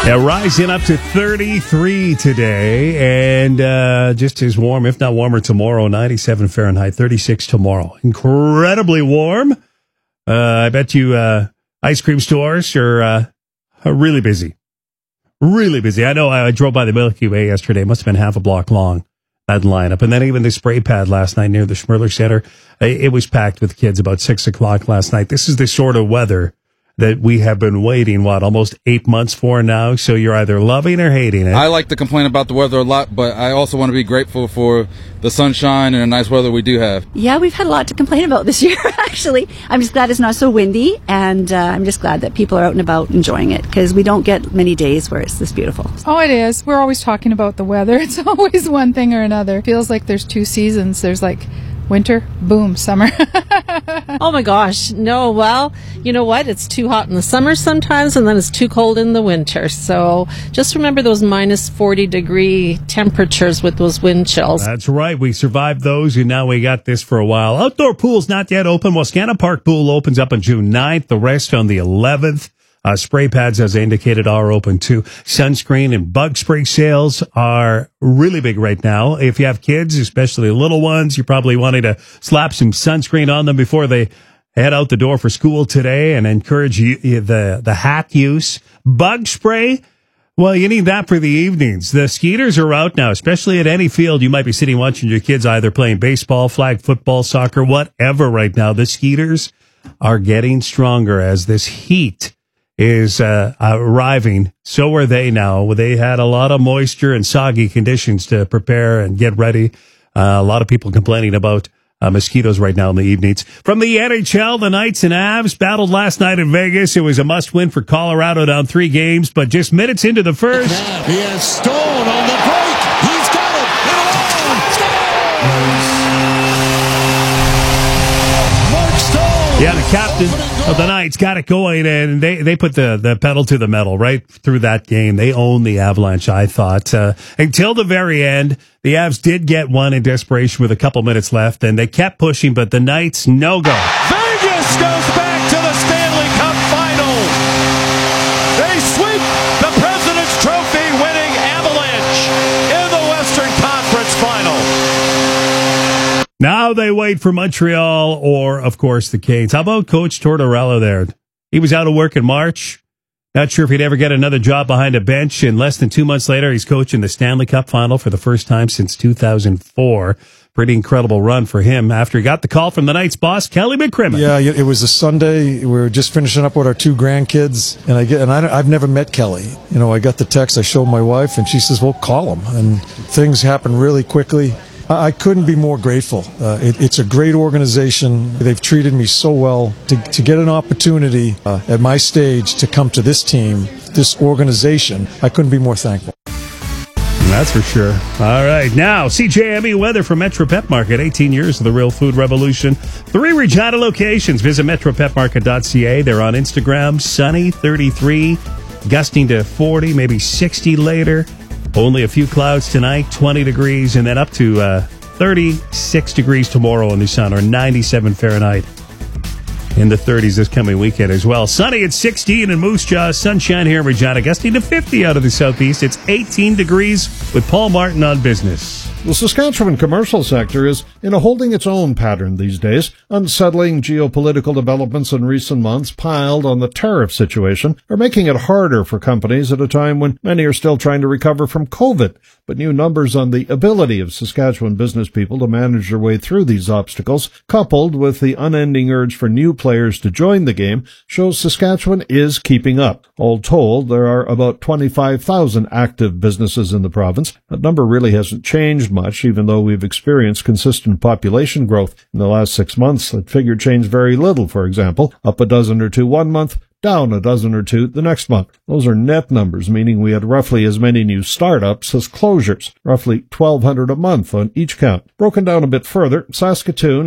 Yeah, rising up to 33 today, and just as warm, if not warmer tomorrow, 97 Fahrenheit, 36 tomorrow. Incredibly warm. I bet you ice cream stores are really busy. Really busy. I know I drove by the Milky Way yesterday. It must have been half a block long, that lineup. And then even the spray pad last night near the Schmerler Center, it was packed with kids about 6 o'clock last night. This is the sort of weather that we have been waiting, almost 8 months for now. So you're either loving or hating it. I like to complain about the weather a lot, but I also want to be grateful for the sunshine and the nice weather we do have. Yeah, we've had a lot to complain about this year, actually. I'm just glad it's not so windy, and I'm just glad that people are out and about enjoying it, because we don't get many days where it's this beautiful. Oh, it is. We're always talking about the weather. It's always one thing or another. Feels like there's two seasons. There's like winter, boom, summer. Oh my gosh, no, well, you know what? It's too hot in the summer sometimes, and then it's too cold in the winter. So just remember those minus 40-degree temperatures with those wind chills. That's right. We survived those, and now we got this for a while. Outdoor pool's not yet open. Wascana Park Pool opens up on June 9th, the rest on the 11th. Spray pads, as I indicated, are open too. Sunscreen and bug spray sales are really big right now. If you have kids, especially little ones, you're probably wanting to slap some sunscreen on them before they head out the door for school today, and encourage the hat use. Bug spray, well, you need that for the evenings. The skeeters are out now, especially at any field. You might be sitting watching your kids either playing baseball, flag football, soccer, whatever right now. The skeeters are getting stronger as this heat is arriving. So are they now. They had a lot of moisture and soggy conditions to prepare and get ready. A lot of people complaining about mosquitoes right now in the evenings. From the NHL, the Knights and Avs battled last night in Vegas. It was a must-win for Colorado, down 3 games, but just minutes into the first. He has Stone on the break. He's got it. Mark Stone. Yeah, the captain of the Knights got it going, and they put the pedal to the metal right through that game. They owned the Avalanche, I thought. Until the very end, the Avs did get one in desperation with a couple minutes left, and they kept pushing, but the Knights, no go. Vegas goes back to the Stanley Cup final. They sweep the President's Trophy winning Avalanche in the Western Conference final. Now they wait for Montreal or, of course, the Canes. How about Coach Tortorella there? He was out of work in March. Not sure if he'd ever get another job behind a bench. And less than 2 months later, he's coaching the Stanley Cup final for the first time since 2004. Pretty incredible run for him after he got the call from the Knights boss, Kelly McCrimmon. Yeah, it was a Sunday. We were just finishing up with our 2 grandkids, and I've never met Kelly. You know, I got the text. I showed my wife, and she says, "Well, call him." And things happen really quickly. I couldn't be more grateful. It's a great organization. They've treated me so well. To get an opportunity at my stage to come to this team, this organization, I couldn't be more thankful. That's for sure. All right. Now, CJME weather from Metro Pet Market. 18 years of the real food revolution. 3 Regina locations. Visit metropetmarket.ca. They're on Instagram. Sunny, 33, gusting to 40, maybe 60 later. Only a few clouds tonight, 20 degrees, and then up to 36 degrees tomorrow in the sun, or 97 Fahrenheit in the 30s this coming weekend as well. Sunny at 16 in Moose Jaw, sunshine here in Regina, gusting to 50 out of the southeast. It's 18 degrees with Paul Martin on business. The Saskatchewan commercial sector is in a holding its own pattern these days. Unsettling geopolitical developments in recent months, piled on the tariff situation, are making it harder for companies at a time when many are still trying to recover from COVID. But new numbers on the ability of Saskatchewan business people to manage their way through these obstacles, coupled with the unending urge for new players to join the game, shows Saskatchewan is keeping up. All told, there are about 25,000 active businesses in the province. That number really hasn't changed much, even though we've experienced consistent population growth in the last 6 months. That figure changed very little, for example, up a dozen or two one month, down a dozen or two the next month. Those are net numbers, meaning we had roughly as many new startups as closures, roughly 1,200 a month on each count. Broken down a bit further, Saskatoon